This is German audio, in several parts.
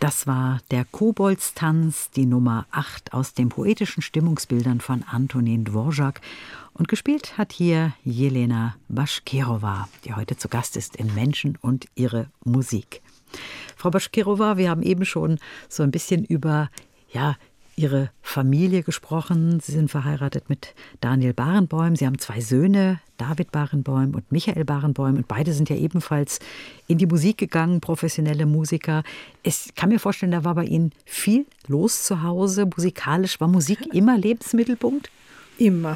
Das war der Koboldstanz, die Nummer 8 aus den poetischen Stimmungsbildern von Antonin Dvorak. Und gespielt hat hier Jelena Baschkirova, die heute zu Gast ist in Menschen und ihre Musik. Frau Baschkirova, wir haben eben schon so ein bisschen über Ihre Familie gesprochen. Sie sind verheiratet mit Daniel Barenboim. Sie haben 2 Söhne, David Barenboim und Michael Barenboim. Und beide sind ja ebenfalls in die Musik gegangen, professionelle Musiker. Ich kann mir vorstellen, da war bei Ihnen viel los zu Hause. Musikalisch war Musik immer Lebensmittelpunkt? Immer,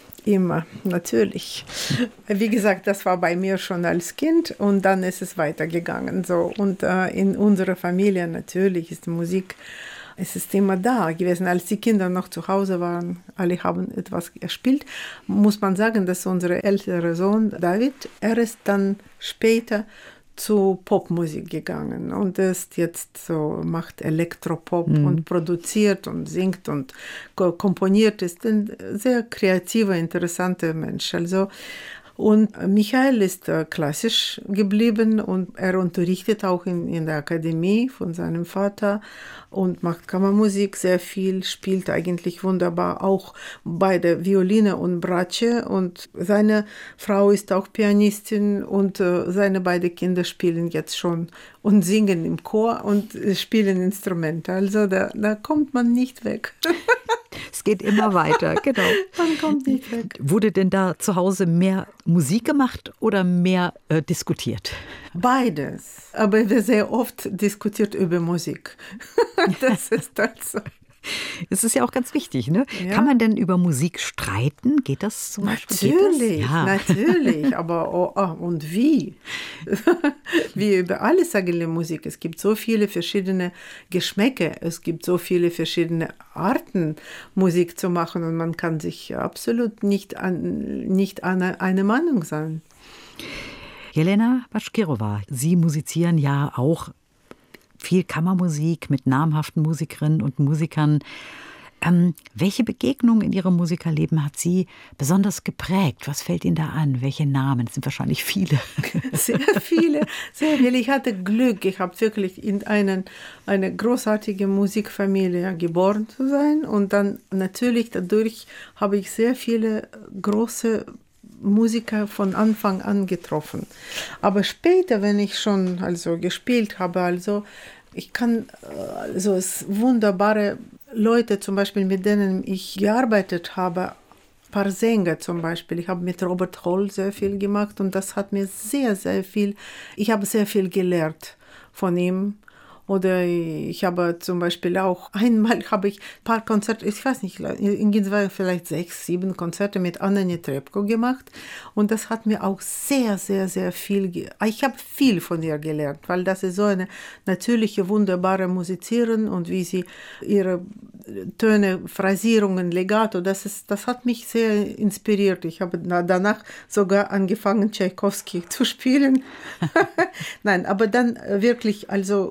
natürlich. Wie gesagt, das war bei mir schon als Kind und dann ist es weitergegangen. So. Und in unserer Familie natürlich ist Musik. Es ist immer da gewesen, als die Kinder noch zu Hause waren. Alle haben etwas gespielt. Muss man sagen, dass unser älterer Sohn David, er ist dann später zu Popmusik gegangen und ist jetzt so, macht Elektropop und produziert und singt und komponiert. Ist ein sehr kreativer, interessanter Mensch. Also, und Michael ist klassisch geblieben und er unterrichtet auch in der Akademie von seinem Vater und macht Kammermusik sehr viel, spielt eigentlich wunderbar auch bei der Violine und Bratsche und seine Frau ist auch Pianistin und seine beiden Kinder spielen jetzt schon und singen im Chor und spielen Instrumente. Also da kommt man nicht weg. Es geht immer weiter, genau. Man kommt nicht weg. Wurde denn da zu Hause mehr Musik gemacht oder mehr diskutiert? Beides. Aber wir sehr oft diskutiert über Musik. Das ist also. Es ist ja auch ganz wichtig, ne? Ja. Kann man denn über Musik streiten? Geht das zum Beispiel? Natürlich. Aber und wie? Wie über alles sagen wir Musik. Es gibt so viele verschiedene Geschmäcker. Es gibt so viele verschiedene Arten, Musik zu machen. Und man kann sich absolut nicht an eine Meinung sein. Jelena Baschkirova, Sie musizieren ja auch viel Kammermusik mit namhaften Musikerinnen und Musikern. Welche Begegnung in Ihrem Musikerleben hat Sie besonders geprägt? Was fällt Ihnen da an? Welche Namen? Es sind wahrscheinlich viele. Sehr viele. Ich hatte Glück. Ich habe wirklich in eine großartige Musikfamilie geboren zu sein. Und dann natürlich dadurch habe ich sehr viele große Musiker von Anfang an getroffen. Aber später, wenn ich schon gespielt habe, ich kann es wunderbare Leute zum Beispiel, mit denen ich gearbeitet habe, ein paar Sänger zum Beispiel. Ich habe mit Robert Holl sehr viel gemacht und das hat mir sehr, sehr viel, ich habe sehr viel gelernt von ihm. Oder ich habe zum Beispiel auch, einmal habe ich ein paar Konzerte, ich weiß nicht, vielleicht 6, 7 Konzerte mit Anna Netrebko gemacht. Und das hat mir auch sehr, sehr, sehr viel, ich habe viel von ihr gelernt, weil das ist so eine natürliche, wunderbare Musizieren und wie sie ihre Töne, Phrasierungen, Legato, das hat mich sehr inspiriert. Ich habe danach sogar angefangen, Tchaikovsky zu spielen. Nein, aber dann wirklich,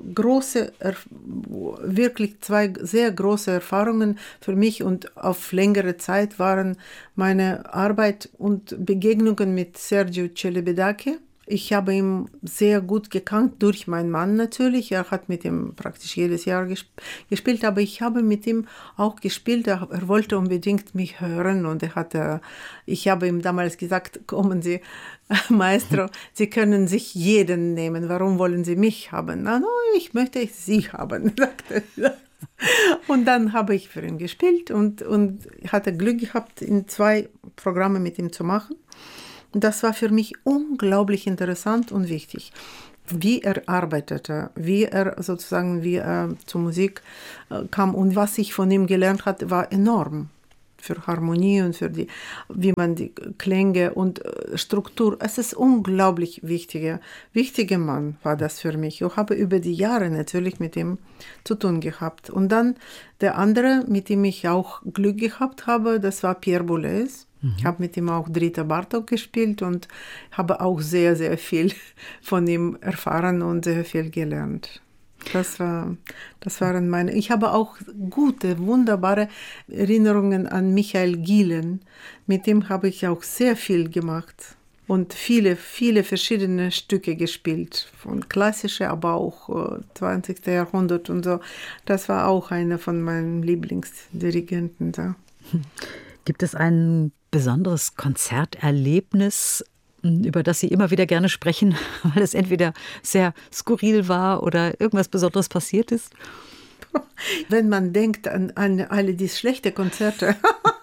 wirklich 2 sehr große Erfahrungen für mich und auf längere Zeit waren meine Arbeit und Begegnungen mit Sergiu Celibidache. Ich habe ihn sehr gut gekannt, durch meinen Mann natürlich. Er hat mit ihm praktisch jedes Jahr gespielt, aber ich habe mit ihm auch gespielt. Er wollte unbedingt mich hören und ich habe ihm damals gesagt, kommen Sie, Maestro, Sie können sich jeden nehmen. Warum wollen Sie mich haben? Na, no, ich möchte Sie haben, sagte er. Und dann habe ich für ihn gespielt und hatte Glück gehabt, 2 Programme mit ihm zu machen. Das war für mich unglaublich interessant und wichtig, wie er arbeitete, wie er zur Musik kam und was ich von ihm gelernt hatte, war enorm für Harmonie und wie man die Klänge und Struktur, es ist unglaublich wichtiger Mann war das für mich. Ich habe über die Jahre natürlich mit ihm zu tun gehabt. Und dann der andere, mit dem ich auch Glück gehabt habe, das war Pierre Boulez. Ich habe mit ihm auch Drita Bartók gespielt und habe auch sehr, sehr viel von ihm erfahren und sehr viel gelernt. Das waren meine. Ich habe auch gute, wunderbare Erinnerungen an Michael Gielen. Mit dem habe ich auch sehr viel gemacht. und viele, viele verschiedene Stücke gespielt, von klassische, aber auch 20. Jahrhundert und so. Das war auch einer von meinen Lieblingsdirigenten da. Gibt es ein besonderes Konzerterlebnis, über das Sie immer wieder gerne sprechen, weil es entweder sehr skurril war oder irgendwas Besonderes passiert ist? Wenn man denkt an alle die schlechten Konzerte,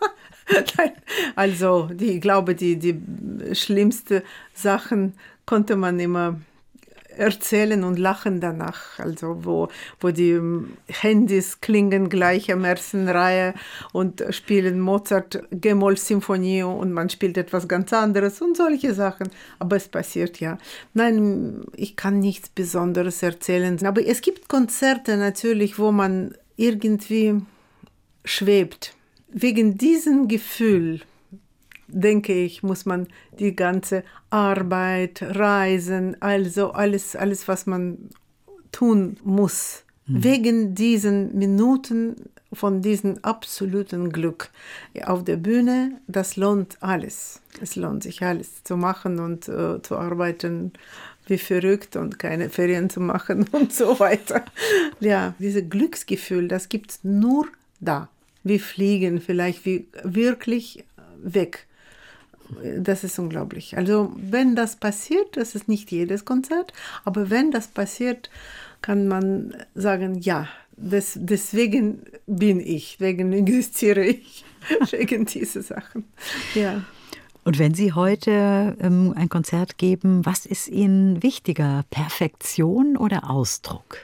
also ich glaube, die schlimmsten Sachen konnte man immer erzählen und lachen danach. Also wo die Handys klingen gleich am ersten Reihe und spielen Mozart G-Moll-Symphonie und man spielt etwas ganz anderes und solche Sachen. Aber es passiert ja. Nein, ich kann nichts Besonderes erzählen. Aber es gibt Konzerte natürlich, wo man irgendwie schwebt. Wegen diesem Gefühl, denke ich, muss man die ganze Arbeit, Reisen, also alles, was man tun muss. Wegen diesen Minuten von diesem absoluten Glück auf der Bühne, das lohnt alles. Es lohnt sich alles zu machen und zu arbeiten wie verrückt und keine Ferien zu machen und so weiter. Ja, dieses Glücksgefühl, das gibt es nur da. Wir fliegen vielleicht wie wirklich weg. Das ist unglaublich. Also wenn das passiert, das ist nicht jedes Konzert, aber wenn das passiert, kann man sagen, ja, deswegen bin ich, deswegen existiere ich, wegen dieser Sachen. Ja. Und wenn Sie heute ein Konzert geben, was ist Ihnen wichtiger, Perfektion oder Ausdruck?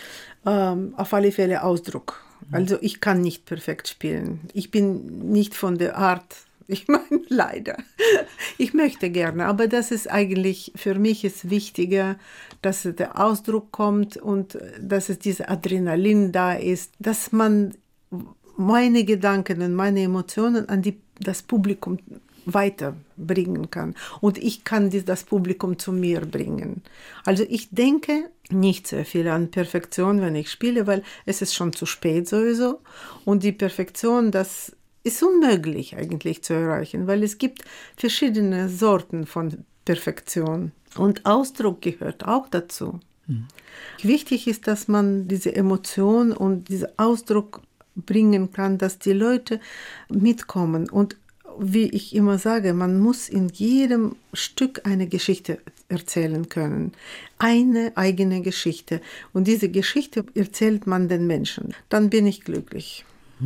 Auf alle Fälle Ausdruck. Also ich kann nicht perfekt spielen. Ich bin nicht von der Art. Ich meine, leider. Ich möchte gerne, aber das ist eigentlich, für mich ist wichtiger, dass der Ausdruck kommt und dass es dieser Adrenalin da ist, dass man meine Gedanken und meine Emotionen an das Publikum weiterbringen kann. Und ich kann das Publikum zu mir bringen. Also ich denke nicht sehr viel an Perfektion, wenn ich spiele, weil es ist schon zu spät sowieso. Und die Perfektion, das ist unmöglich eigentlich zu erreichen, weil es gibt verschiedene Sorten von Perfektion. Und Ausdruck gehört auch dazu. Wichtig ist, dass man diese Emotion und diesen Ausdruck bringen kann, dass die Leute mitkommen. Und wie ich immer sage, man muss in jedem Stück eine Geschichte erzählen können. Eine eigene Geschichte. Und diese Geschichte erzählt man den Menschen. Dann bin ich glücklich.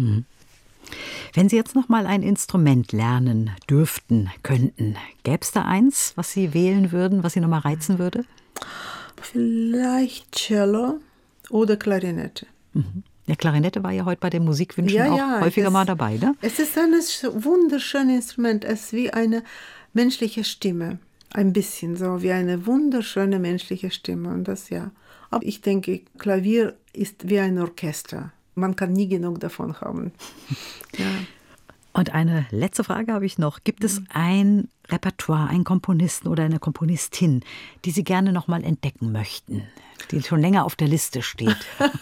Wenn Sie jetzt noch mal ein Instrument lernen dürften, könnten, gäbe es da eins, was Sie wählen würden, was Sie noch mal reizen würde? Vielleicht Cello oder Klarinette. Ja, Klarinette war ja heute bei den Musikwünschen auch häufiger mal dabei, ne? Es ist ein wunderschönes Instrument. Es ist wie eine menschliche Stimme. Ein bisschen so wie eine wunderschöne menschliche Stimme. Und das ja. Aber ich denke, Klavier ist wie ein Orchester. Man kann nie genug davon haben. Ja. Und eine letzte Frage habe ich noch. Gibt es ein Repertoire, einen Komponisten oder eine Komponistin, die Sie gerne noch mal entdecken möchten, die schon länger auf der Liste steht?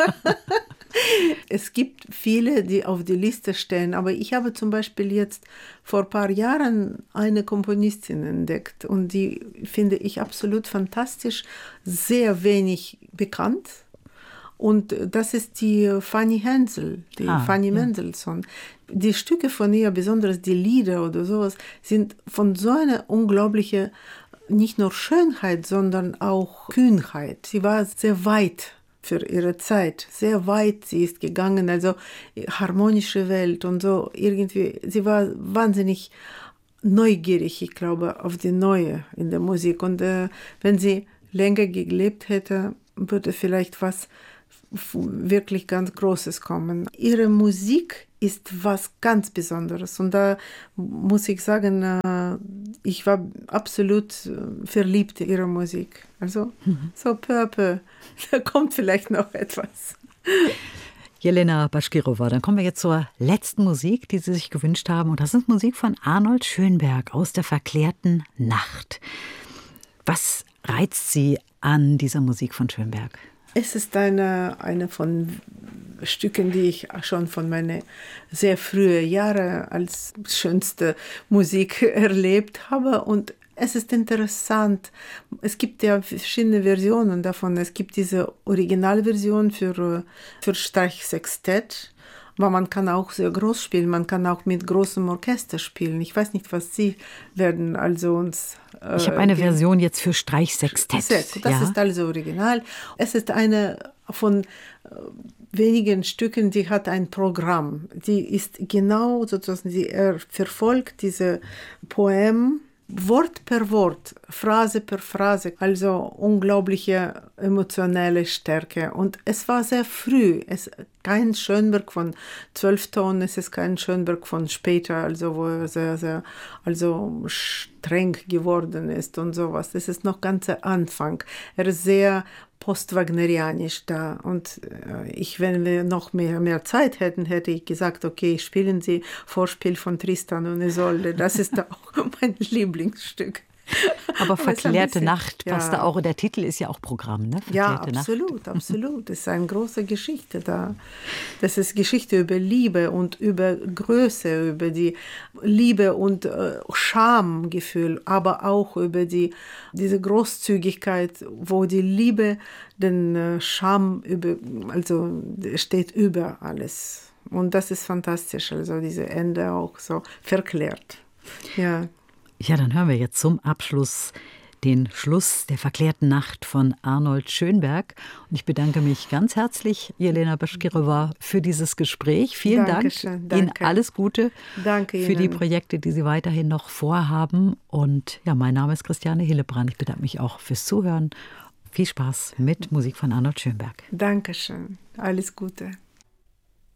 Es gibt viele, die auf die Liste stehen, aber ich habe zum Beispiel jetzt vor ein paar Jahren eine Komponistin entdeckt und die finde ich absolut fantastisch, sehr wenig bekannt. Und das ist die Fanny Hensel, Fanny Mendelssohn. Die Stücke von ihr, besonders die Lieder oder sowas, sind von so einer unglaublichen, nicht nur Schönheit, sondern auch Kühnheit. Sie war sehr weit für ihre Zeit, sehr weit sie ist gegangen, also harmonische Welt und so irgendwie. Sie war wahnsinnig neugierig, ich glaube, auf die Neue in der Musik. Und wenn sie länger gelebt hätte, würde vielleicht was wirklich ganz Großes kommen. Ihre Musik ist was ganz Besonderes und da muss ich sagen, ich war absolut verliebt in ihre Musik. Also so peu à peu, da kommt vielleicht noch etwas. Jelena Baškirova, dann kommen wir jetzt zur letzten Musik, die Sie sich gewünscht haben. Und das ist Musik von Arnold Schönberg aus der verklärten Nacht. Was reizt Sie an dieser Musik von Schönberg? Es ist eine von Stücken, die ich schon von meinen sehr frühen Jahren als schönste Musik erlebt habe. Und Es ist interessant. Es gibt ja verschiedene Versionen davon. Es gibt diese Originalversion für Streichsextett, aber man kann auch sehr groß spielen. Man kann auch mit großem Orchester spielen. Ich weiß nicht, was Sie werden also uns... Ich habe eine Version jetzt für Streichsextett. Sehr gut, das ist also original. Es ist eine von wenigen Stücken, die hat ein Programm. Die ist genau sozusagen, sie verfolgt diese Poem Wort per Wort, Phrase per Phrase, also unglaubliche emotionelle Stärke. Und es war sehr früh, kein Schönberg von 12 Tonen, es ist kein Schönberg von später, also wo er sehr, sehr streng geworden ist und sowas. Das ist noch ganz der Anfang. Er ist sehr postwagnerianisch da. Und wenn wir noch mehr Zeit hätten, hätte ich gesagt, okay, spielen Sie Vorspiel von Tristan und Isolde. Das ist auch mein Lieblingsstück. Aber Verklärte Nacht passt da auch. Und der Titel ist ja auch Programm, ne? Ja, absolut, absolut. Das ist eine große Geschichte da. Das ist Geschichte über Liebe und über Größe, über die Liebe und Schamgefühl, aber auch über diese Großzügigkeit, wo die Liebe den Scham steht über alles. Und das ist fantastisch, also diese Ende auch so verklärt. Ja. Ja, dann hören wir jetzt zum Abschluss den Schluss der Verklärten Nacht von Arnold Schönberg. Und ich bedanke mich ganz herzlich, Jelena Baškirova, für dieses Gespräch. Vielen Dankeschön, Dank. Ihnen alles Gute Danke für Ihnen. Die Projekte, die Sie weiterhin noch vorhaben. Und ja, mein Name ist Christiane Hillebrand. Ich bedanke mich auch fürs Zuhören. Viel Spaß mit Musik von Arnold Schönberg. Dankeschön. Alles Gute.